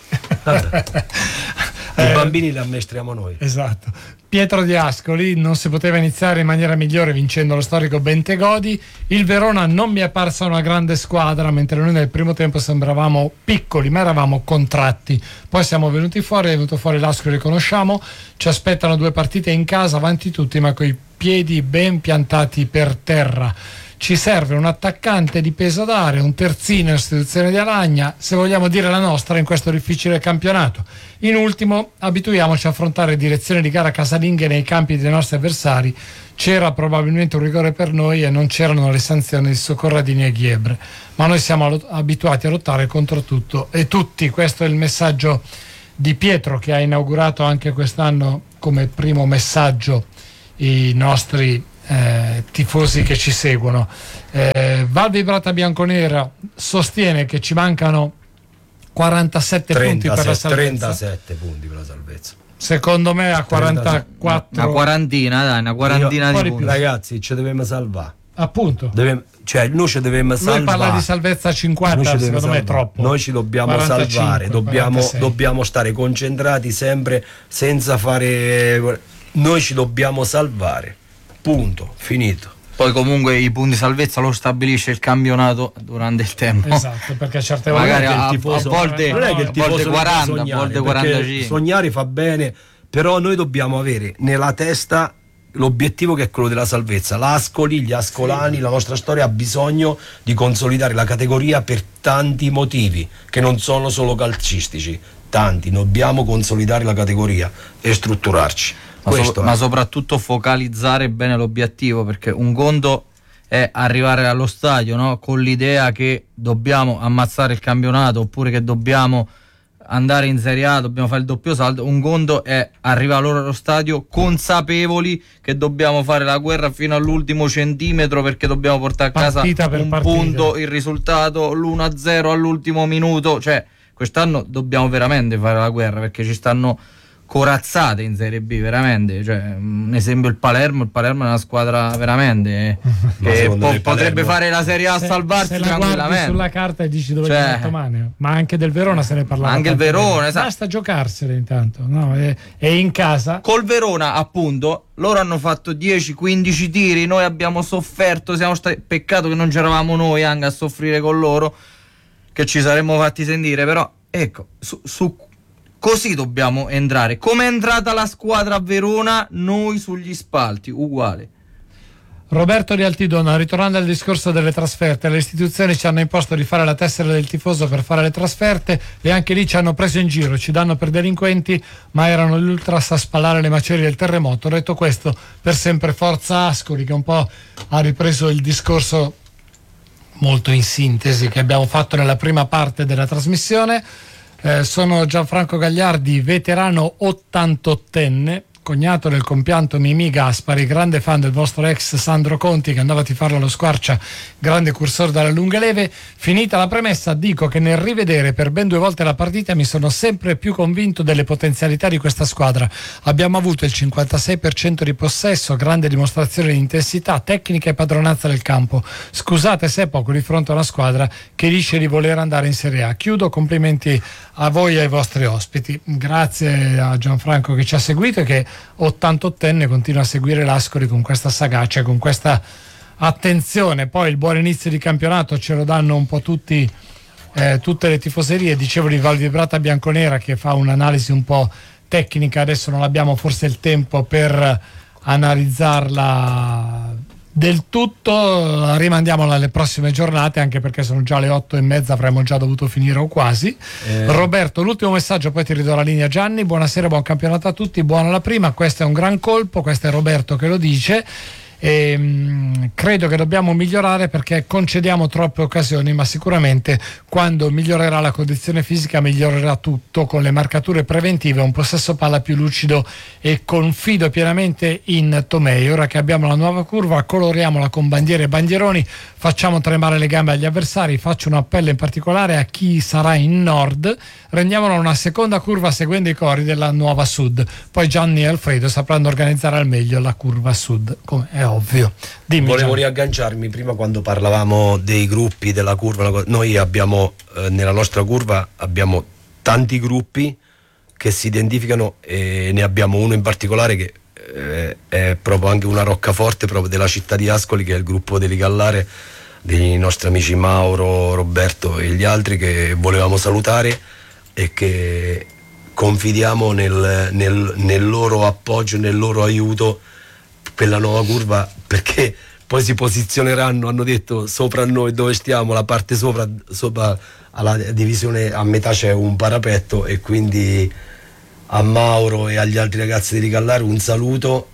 I bambini li ammestriamo noi. Esatto. Pietro di Ascoli: non si poteva iniziare in maniera migliore vincendo lo storico Bentegodi. Il Verona non mi è apparsa una grande squadra, mentre noi nel primo tempo sembravamo piccoli ma eravamo contratti. Poi siamo venuti fuori, è venuto fuori l'Ascoli, riconosciamo. Ci aspettano due partite in casa, avanti tutti ma coi piedi ben piantati per terra. ci serve un attaccante di peso d'area, un terzino in sostituzione di Alagna, se vogliamo dire la nostra in questo difficile campionato. In ultimo, abituiamoci a affrontare direzione di gara casalinghe nei campi dei nostri avversari. C'era probabilmente un rigore per noi e non c'erano le sanzioni di Soccorradini e Ghiebre, ma noi siamo lot- abituati a lottare contro tutto e tutti. Questo è il messaggio di Pietro, che ha inaugurato anche quest'anno come primo messaggio i nostri eh, tifosi che ci seguono. eh, Val Vibrata Bianconera sostiene che ci mancano quarantasette punti per la salvezza. trentasette punti per la salvezza. Secondo me a quarantaquattro, una quarantina, dai, una quarantina Io, di punti. Ragazzi, ci dobbiamo salvare. Appunto. Deve, cioè, noi ci dobbiamo salvare. Lui parla di salvezza a cinquanta, secondo me è troppo. Noi ci dobbiamo quarantacinque, salvare, dobbiamo, dobbiamo stare concentrati sempre, senza fare. Noi ci dobbiamo salvare. Punto, finito. Poi comunque i punti salvezza lo stabilisce il campionato durante il tempo. Esatto, perché certe volte magari a, il tifoso, a volte, non è che il a tifoso volte quaranta, sognare, a volte quarantacinque. Sognare fa bene, però noi dobbiamo avere nella testa l'obiettivo che è quello della salvezza. L'Ascoli, gli ascolani, sì. La nostra storia ha bisogno di consolidare la categoria per tanti motivi che non sono solo calcistici, tanti. Dobbiamo consolidare la categoria e strutturarci. Ma, so, ma soprattutto focalizzare bene l'obiettivo, perché un conto è arrivare allo stadio, no? Con l'idea che dobbiamo ammazzare il campionato oppure che dobbiamo andare in Serie A, dobbiamo fare il doppio salto. Un conto è arrivare allo stadio consapevoli che dobbiamo fare la guerra fino all'ultimo centimetro, perché dobbiamo portare a casa partita per un partita. punto, il risultato, l'uno a zero all'ultimo minuto. Cioè quest'anno dobbiamo veramente fare la guerra, perché ci stanno corazzate in Serie B, veramente. Cioè, un esempio il Palermo, il Palermo è una squadra veramente che po- potrebbe Palermo fare la Serie A a se, salvarsi se tranquillamente. la guardi sulla carta e dici dove cioè, c'è Maneo. Ma anche del Verona se ne parlava. Anche il Verona, esatto. Basta giocarsene intanto, no? E, e in casa col Verona, appunto, loro hanno fatto dieci quindici tiri, noi abbiamo sofferto, siamo stati, peccato che non c'eravamo noi anche a soffrire con loro, che ci saremmo fatti sentire. Però ecco, su, su così dobbiamo entrare. Come è entrata la squadra a Verona, noi sugli spalti, uguale. Roberto di Altidona, ritornando al discorso delle trasferte, le istituzioni ci hanno imposto di fare la tessera del tifoso per fare le trasferte e anche lì ci hanno preso in giro, ci danno per delinquenti, ma erano gli ultras a spallare le macerie del terremoto. Detto questo, per sempre forza Ascoli, che un po' ha ripreso il discorso molto in sintesi che abbiamo fatto nella prima parte della trasmissione. Eh, sono Gianfranco Gagliardi, veterano ottantottenne, cognato del compianto Mimì Gaspari, grande fan del vostro ex Sandro Conti che andava a tifarlo allo Squarcia, grande cursore dalle lunghe leve. Finita la premessa, dico che nel rivedere per ben due volte la partita mi sono sempre più convinto delle potenzialità di questa squadra. Abbiamo avuto il cinquantasei per cento di possesso, grande dimostrazione di intensità, tecnica e padronanza del campo. Scusate se è poco di fronte a una squadra che dice di voler andare in Serie A. Chiudo, complimenti a voi e ai vostri ospiti. Grazie a Gianfranco che ci ha seguito e che ottantottenne continua a seguire l'Ascoli con questa sagacia, con questa attenzione. Poi il buon inizio di campionato ce lo danno un po' tutti, eh, tutte le tifoserie. Dicevo di Val Vibrata Bianconera che fa un'analisi un po' tecnica, adesso non abbiamo forse il tempo per analizzarla del tutto, la rimandiamola alle prossime giornate, anche perché sono già le otto e mezza, avremmo già dovuto finire o quasi. eh. Roberto, l'ultimo messaggio, poi ti ridò la linea. Gianni, buonasera, buon campionato a tutti, buona la prima, questo è un gran colpo, questo è Roberto che lo dice. E, mh, credo che dobbiamo migliorare perché concediamo troppe occasioni, ma sicuramente quando migliorerà la condizione fisica migliorerà tutto, con le marcature preventive, un possesso palla più lucido, e confido pienamente in Tomei. Ora che abbiamo la nuova curva, coloriamola con bandiere e bandieroni, facciamo tremare le gambe agli avversari. Faccio un appello in particolare a chi sarà in nord: rendiamola una seconda curva seguendo i cori della nuova sud. Poi Gianni e Alfredo sapranno organizzare al meglio la curva sud, come è ovvio. Dimmi, volevo Gianni. riagganciarmi prima quando parlavamo dei gruppi, della curva. Noi abbiamo eh, nella nostra curva abbiamo tanti gruppi che si identificano, e ne abbiamo uno in particolare che eh, è proprio anche una roccaforte proprio della città di Ascoli, che è il gruppo dei Gallare, dei nostri amici Mauro, Roberto e gli altri, che volevamo salutare e che confidiamo nel, nel, nel loro appoggio, nel loro aiuto per la nuova curva, perché poi si posizioneranno, hanno detto sopra noi dove stiamo, la parte sopra, sopra alla divisione a metà c'è un parapetto, e quindi a Mauro e agli altri ragazzi di Ricallare un saluto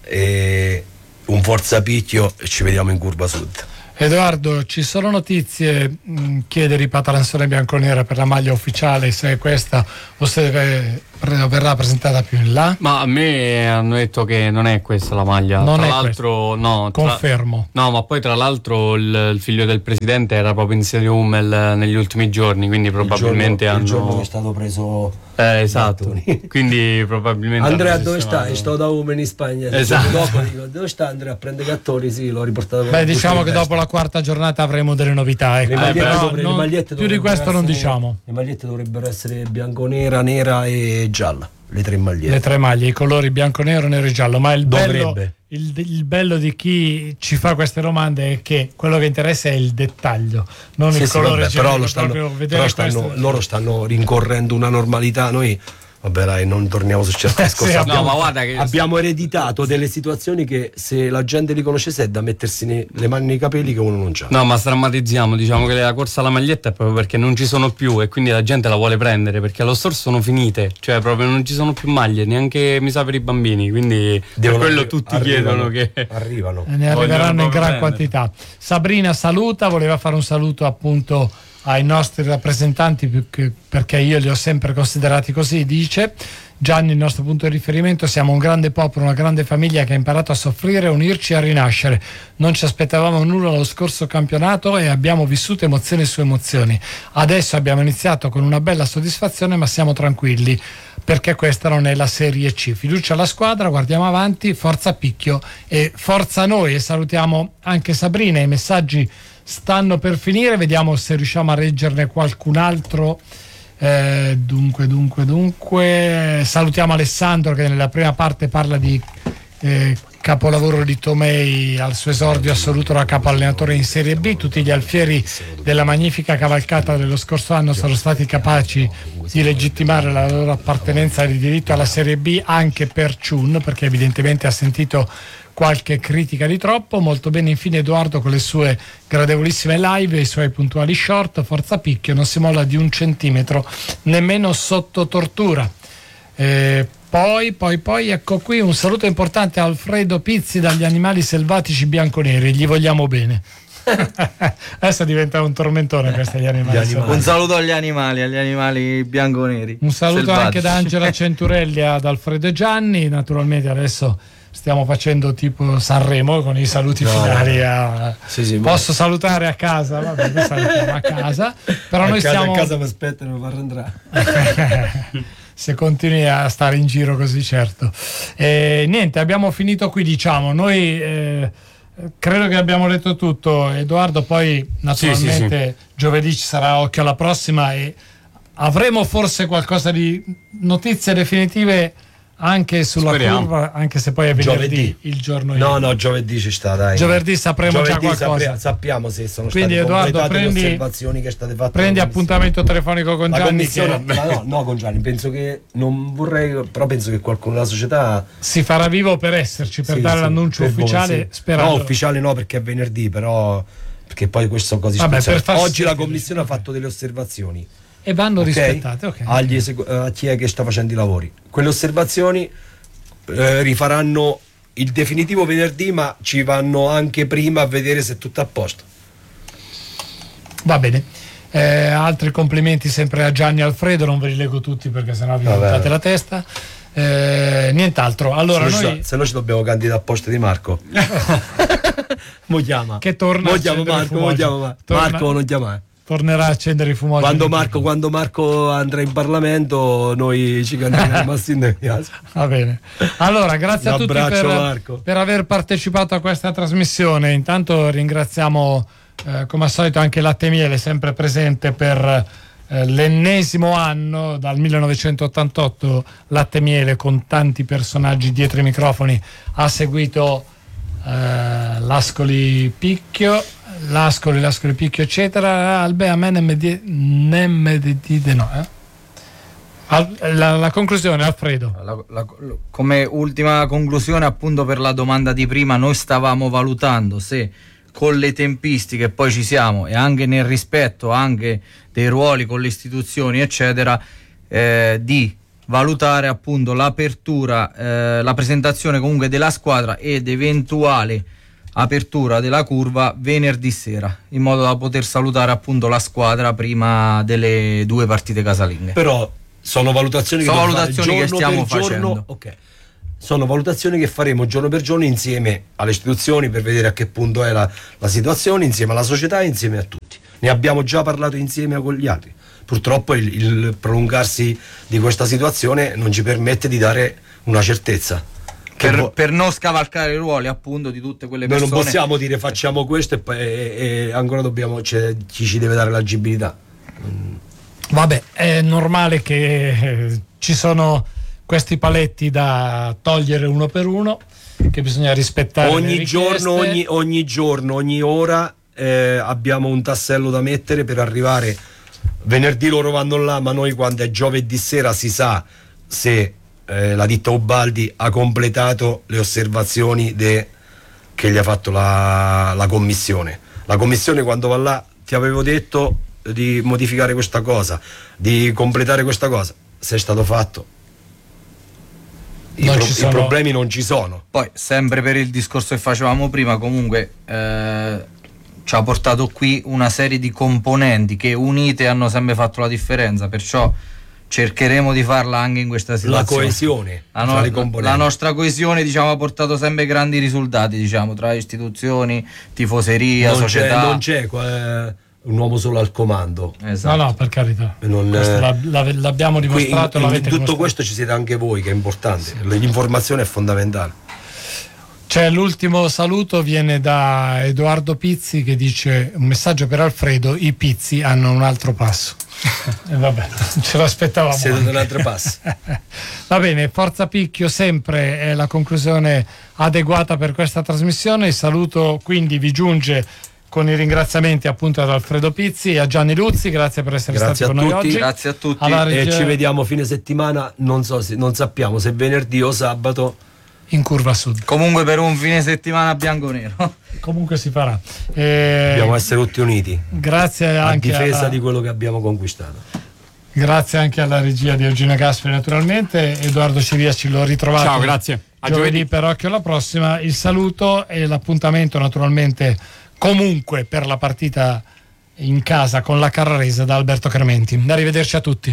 e un forza Picchio, e ci vediamo in curva sud. Edoardo, ci sono notizie, mh, chiede Ripata Lansone bianconera per la maglia ufficiale, se è questa o se deve, verrà presentata più in là? Ma a me hanno detto che non è questa la maglia. Non tra è l'altro, no. Tra, Confermo. No, ma poi tra l'altro il, il figlio del presidente era proprio in serie Hummel negli ultimi giorni, quindi probabilmente il giorno, hanno. Il giorno che è stato preso. Eh, esatto. Quindi probabilmente. Andrea, dove stai? Sto da Hummel in Spagna. Esatto. Dopo dico, dove sta Andrea? Prende Gattori, sì, l'ho riportato. Beh, diciamo che dopo la quarta giornata avremo delle novità. Ecco. Le magliette, Però dovre- non- le magliette più di questo dovrebbero non essere- diciamo. Le magliette dovrebbero essere bianco-nera, nera e gialla. Le tre magliette. Le tre maglie, i colori bianco, nero, nero e giallo. Ma il bello, Dovrebbe. il, il bello di chi ci fa queste domande è che quello che interessa è il dettaglio, non Sì, il sì, colore vabbè, però, generico, lo stanno, proprio vedere però stanno- questo- loro stanno rincorrendo una normalità. Noi, vabbè, dai, non torniamo su certi discorsi. Sì, abbiamo, no, ma guarda che- abbiamo ereditato delle situazioni che, se la gente li conoscesse, è da mettersi ne- le mani nei capelli che uno non c'ha. No, ma strammatizziamo, diciamo che la corsa alla maglietta è proprio perché non ci sono più, e quindi la gente la vuole prendere, perché allo store sono finite, cioè proprio non ci sono più maglie, neanche mi sa per i bambini, quindi Devono per quello arri- tutti arrivano, chiedono che arrivano. E ne vogliono arriveranno in proprio gran prendere. quantità. Sabrina saluta, voleva fare un saluto appunto ai nostri rappresentanti più che- perché io li ho sempre considerati così, dice Gianni, il nostro punto di riferimento: siamo un grande popolo, una grande famiglia che ha imparato a soffrire, a unirci e a rinascere. Non ci aspettavamo nulla allo scorso campionato e abbiamo vissuto emozioni su emozioni. Adesso abbiamo iniziato con una bella soddisfazione, ma siamo tranquilli perché questa non è la Serie C. Fiducia alla squadra, guardiamo avanti, forza Picchio e forza noi. E salutiamo anche Sabrina, i messaggi stanno per finire, vediamo se riusciamo a reggerne qualcun altro. Eh, dunque, dunque, dunque, salutiamo Alessandro che nella prima parte parla di eh, capolavoro di Tomei al suo esordio assoluto da capo allenatore in Serie B. Tutti gli alfieri della magnifica cavalcata dello scorso anno sono stati capaci di legittimare la loro appartenenza di diritto alla Serie B anche per Ciun, perché evidentemente ha sentito qualche critica di troppo. Molto bene infine Edoardo con le sue gradevolissime live e i suoi puntuali short. Forza Picchio, non si molla di un centimetro nemmeno sotto tortura. Eh, poi poi poi ecco qui un saluto importante a Alfredo Pizzi dagli animali selvatici bianconeri, gli vogliamo bene. Adesso diventa un tormentone questi gli animali, Un selvatici. saluto agli animali, agli animali bianconeri. Un saluto selvatici. anche da Angela Centurelli ad Alfredo e Gianni. Naturalmente adesso stiamo facendo tipo Sanremo con i saluti No. finali a... Sì, sì, posso salutare a casa, vabbè, noi salutiamo a casa, però a noi casa, stiamo a casa mi aspettano per far entrare. se continui a stare in giro così, certo. E niente, abbiamo finito qui, diciamo. Noi eh, credo che abbiamo detto tutto. Edoardo, poi naturalmente sì, sì. giovedì ci sarà Occhio alla prossima e avremo forse qualcosa di notizie definitive anche sulla Speriamo. curva, anche se poi è venerdì, Giovedì. il giorno No, ieri. no, giovedì ci sta, dai. Giovedì sapremo già Giovedì qualcosa. sapre- sappiamo se sono Quindi, state Edoardo, completate prendi- le osservazioni che state fatte. Prendi dalla commissione. appuntamento telefonico con La Gianni commissione, che ma no, no, con Gianni, penso che non vorrei, però penso che qualcuno della società si farà vivo per esserci, per Sì, dare sì, l'annuncio per voi, ufficiale, sì. sperando. No, ufficiale no, perché è venerdì, però perché poi queste sono cose Vabbè, speziali. per far Oggi sì la che- commissione ha fatto delle osservazioni. E vanno ok? rispettate, ok. Agli esegu- a chi è che sta facendo i lavori. Quelle osservazioni eh, rifaranno il definitivo venerdì, ma ci vanno anche prima a vedere se è tutto a posto. Va bene. Eh, altri complimenti sempre a Gianni e Alfredo, non ve li leggo tutti perché sennò vi Vabbè. montate la testa. Eh, nient'altro. Allora, se, no noi ci, se no ci dobbiamo candidare a posto di Marco. Mo chiama. che torna Mo a chiama accendere i Marco, mo fumogeni. chiama Marco. Torna- Marco non chiamare. tornerà a accendere i fumogeni. Quando Marco, quando Marco andrà in Parlamento, noi ci candidiamo a sindaco. Va bene. Allora, grazie Un a tutti abbraccio, per, Marco. per aver partecipato a questa trasmissione. Intanto ringraziamo eh, come al solito anche Latte Miele, sempre presente per eh, l'ennesimo anno, dal millenovecentottantotto Latte Miele con tanti personaggi dietro i microfoni ha seguito eh, l'Ascoli Picchio, l'Ascoli, l'Ascoli Picchio eccetera. Albe a me ne me di- ne me di- dite no eh? Al- la, la conclusione, Alfredo. La- la- come ultima conclusione, appunto per la domanda di prima, noi stavamo valutando se con le tempistiche poi ci siamo e anche nel rispetto anche dei ruoli con le istituzioni eccetera, eh, di valutare appunto l'apertura, eh, la presentazione comunque della squadra ed eventuale apertura della curva venerdì sera, in modo da poter salutare appunto la squadra prima delle due partite casalinghe. Però sono valutazioni che, sono valutazioni che stiamo giorno, facendo. Okay. Sono valutazioni che faremo giorno per giorno insieme alle istituzioni per vedere a che punto è la, la situazione, insieme alla società e insieme a tutti. Ne abbiamo già parlato insieme con gli altri. Purtroppo il, il prolungarsi di questa situazione non ci permette di dare una certezza. Per, vo- per non scavalcare i ruoli appunto di tutte quelle persone. Noi non possiamo dire facciamo questo e, poi, e, e ancora dobbiamo, cioè, chi ci deve dare l'agibilità. Vabbè, è normale che eh, ci sono questi paletti da togliere uno per uno, che bisogna rispettare. Ogni giorno, ogni, ogni giorno, ogni ora eh, abbiamo un tassello da mettere per arrivare. Venerdì loro vanno là, ma noi quando è giovedì sera si sa se eh, la ditta Ubaldi ha completato le osservazioni de, che gli ha fatto la, la commissione. La commissione quando va là ti avevo detto di modificare questa cosa, di completare questa cosa, se è stato fatto. I, pro- i problemi non ci sono. Poi sempre per il discorso che facevamo prima, comunque eh, ci ha portato qui una serie di componenti che unite hanno sempre fatto la differenza, perciò cercheremo di farla anche in questa situazione. La coesione la, no- tra i componenti. La nostra coesione, diciamo, ha portato sempre grandi risultati, diciamo, tra istituzioni, tifoseria, non società. C'è, non c'è qua, un uomo solo al comando. Esatto. No, no, per carità. Non, eh, la, la, l'abbiamo dimostrato. In, in, in tutto dimostrato. questo ci siete anche voi, che è importante. Sì. L'informazione è fondamentale. C'è l'ultimo saluto, viene da Edoardo Pizzi che dice un messaggio per Alfredo: i Pizzi hanno un altro passo. E vabbè, ce l'aspettavamo. Siete un altro passo. Va bene, Forza Picchio sempre è la conclusione adeguata per questa trasmissione. Il saluto quindi vi giunge con i ringraziamenti appunto ad Alfredo Pizzi e a Gianni Luzzi, grazie per essere grazie stati con tutti. noi oggi. Grazie a tutti. Regia... E ci vediamo fine settimana, non so se, non sappiamo se venerdì o sabato in Curva Sud. Comunque per un fine settimana bianco-nero. Comunque si farà. E... Dobbiamo essere tutti uniti. Grazie a anche difesa alla... di quello che abbiamo conquistato. Grazie anche alla regia di Eugenio Gasperi naturalmente. Edoardo Ciria ci l'ho ritrovato. Ciao, grazie. A giovedì per Occhio alla prossima. Il saluto e l'appuntamento naturalmente comunque per la partita in casa con la Carrarese da Alberto Crementi. Arrivederci a tutti.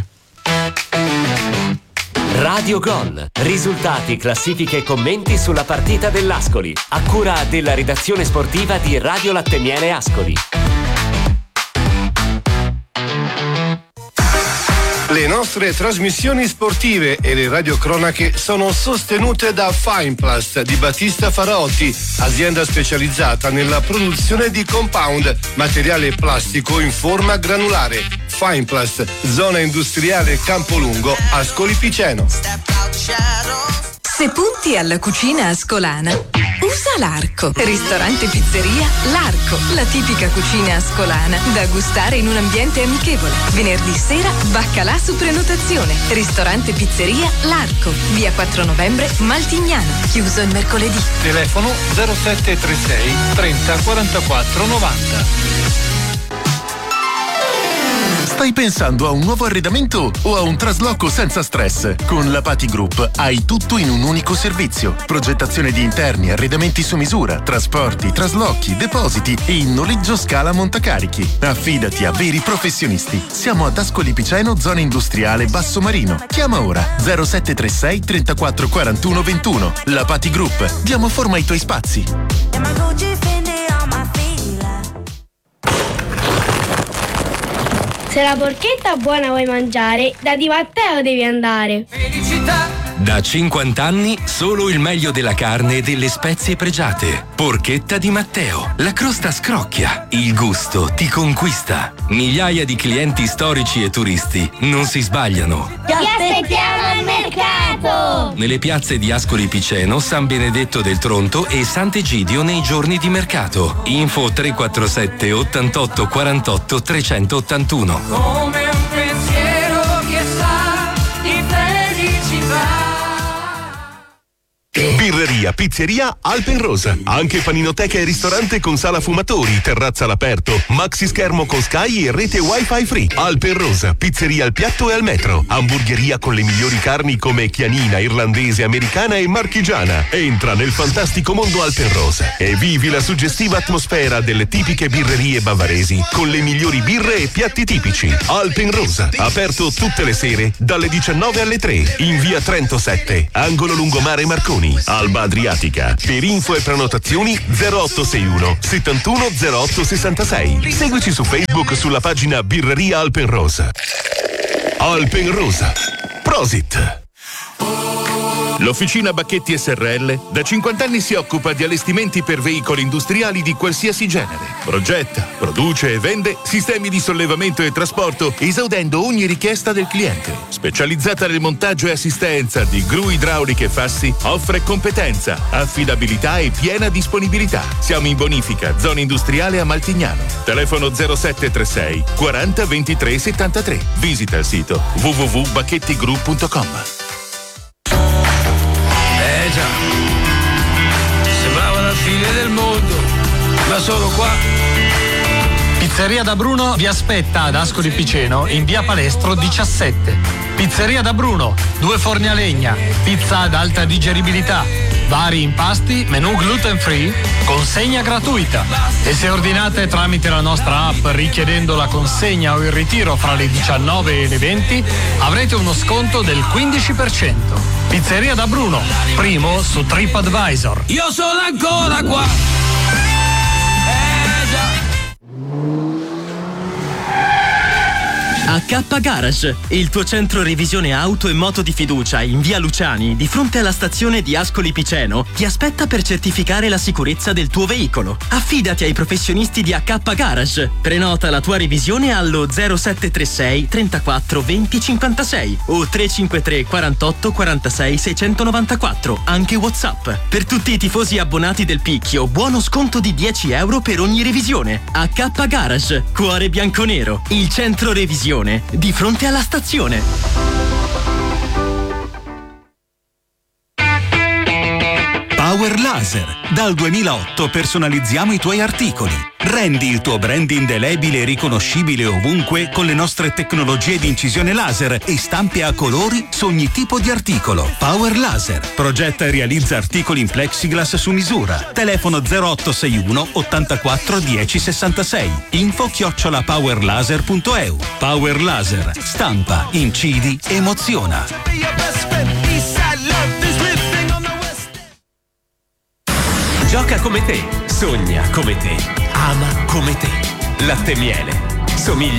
Radio Gol. Risultati, classifiche e commenti sulla partita dell'Ascoli. A cura della redazione sportiva di Radio Latte Miele Ascoli. Le nostre trasmissioni sportive e le radiocronache sono sostenute da Fineplast di Battista Faraotti, azienda specializzata nella produzione di compound, materiale plastico in forma granulare. Fineplast, zona industriale Campolungo, Ascoli Piceno. Se punti alla cucina ascolana, usa l'Arco. Ristorante Pizzeria L'Arco, la tipica cucina ascolana da gustare in un ambiente amichevole. Venerdì sera, baccalà su prenotazione. Ristorante Pizzeria L'Arco, via quattro novembre, Maltignano. Chiuso il mercoledì. Telefono zero sette tre sei trenta quarantaquattro novanta. Stai pensando a un nuovo arredamento o a un trasloco senza stress? Con la Pati Group hai tutto in un unico servizio. Progettazione di interni, arredamenti su misura, trasporti, traslochi, depositi e in noleggio scala montacarichi. Affidati a veri professionisti. Siamo ad Ascoli Piceno, zona industriale Basso Marino. Chiama ora zero sette tre sei trentaquattro quarantuno ventuno. La Pati Group. Diamo forma ai tuoi spazi. Se la porchetta buona vuoi mangiare, da Di Matteo devi andare. Felicità! Da cinquanta anni solo il meglio della carne e delle spezie pregiate. Porchetta Di Matteo. La crosta scrocchia. Il gusto ti conquista. Migliaia di clienti storici e turisti non si sbagliano. Ti aspettiamo al mercato! Nelle piazze di Ascoli Piceno, San Benedetto del Tronto e Sant'Egidio nei giorni di mercato. Info tre quattro sette ottantotto quarantotto trecentottantuno. Come un pensiero che sa di felicità. Birreria, pizzeria Alpenrosa. Anche paninoteca e ristorante con sala fumatori, terrazza all'aperto, maxi schermo con Sky e rete wifi free. Alpenrosa, pizzeria al piatto e al metro. Hamburgeria con le migliori carni come chianina, irlandese, americana e marchigiana. Entra nel fantastico mondo Alpenrosa e vivi la suggestiva atmosfera delle tipiche birrerie bavaresi con le migliori birre e piatti tipici. Alpenrosa, aperto tutte le sere dalle diciannove alle tre in via Trento sette, angolo Lungomare Marconi, Alba Adriatica. Per info e prenotazioni zero otto sei uno settantuno zero otto sessantasei. Seguici su Facebook sulla pagina Birreria Alpenrosa. Alpenrosa. Prosit. L'Officina Bacchetti S R L da cinquanta anni si occupa di allestimenti per veicoli industriali di qualsiasi genere. Progetta, produce e vende sistemi di sollevamento e trasporto, esaudendo ogni richiesta del cliente. Specializzata nel montaggio e assistenza di gru idrauliche e fassi, offre competenza, affidabilità e piena disponibilità. Siamo in bonifica, zona industriale a Maltignano. Telefono zero sette tre sei quaranta ventitré settantatré. Visita il sito w w w punto bacchettigroup punto com. Eh già, sembrava la fine del mondo, ma sono qua. Pizzeria da Bruno vi aspetta ad Ascoli Piceno in via Palestro diciassette. Pizzeria da Bruno, due forni a legna, pizza ad alta digeribilità, vari impasti, menù gluten free, consegna gratuita. E se ordinate tramite la nostra app richiedendo la consegna o il ritiro fra le diciannove e le venti, avrete uno sconto del quindici per cento. Pizzeria da Bruno, primo su TripAdvisor. Io sono ancora qua. A K Garage, il tuo centro revisione auto e moto di fiducia in via Luciani, di fronte alla stazione di Ascoli Piceno, ti aspetta per certificare la sicurezza del tuo veicolo. Affidati ai professionisti di A K Garage. Prenota la tua revisione allo zero sette tre sei trentaquattro venti cinquantasei o tre cinque tre quarantotto quarantasei seicentonovantaquattro, anche WhatsApp. Per tutti i tifosi abbonati del Picchio, buono sconto di dieci euro per ogni revisione. A K Garage, cuore bianconero, il centro revisione di fronte alla stazione. Power Laser. Dal duemilaotto personalizziamo i tuoi articoli. Rendi il tuo brand indelebile e riconoscibile ovunque con le nostre tecnologie di incisione laser e stampe a colori su ogni tipo di articolo. Power Laser. Progetta e realizza articoli in plexiglass su misura. Telefono zero otto sei uno ottantaquattro dieci sessantasei. Info chiocciola powerlaser punto e u. Power Laser. Stampa, incidi, emoziona. Gioca come te, sogna come te, ama come te. Latte Miele. Somiglia